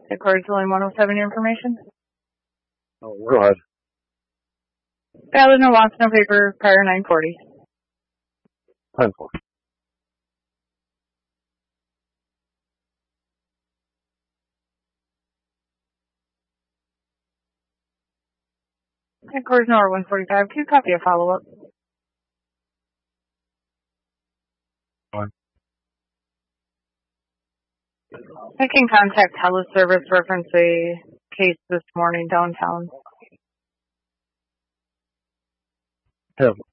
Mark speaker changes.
Speaker 1: Headquarters Line 107, your information?
Speaker 2: Oh, go ahead.
Speaker 1: Valid, no loss, no paper, prior 940.
Speaker 2: 10-4.
Speaker 1: Headquarters Nor 145, can you copy a follow-up?
Speaker 2: Fine.
Speaker 1: I can contact Teleservice, reference a case this morning downtown.
Speaker 2: Have